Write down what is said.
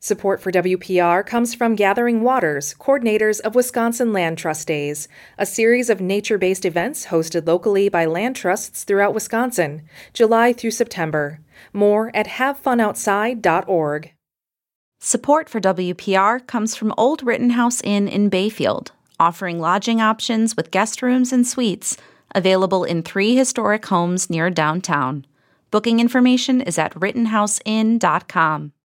Support for WPR comes from Gathering Waters, coordinators of Wisconsin Land Trust Days, a series of nature-based events hosted locally by land trusts throughout Wisconsin, July through September. More at havefunoutside.org. Support for WPR comes from Old Rittenhouse Inn in Bayfield, offering lodging options with guest rooms and suites, available in 3 historic homes near downtown. Booking information is at rittenhouseinn.com.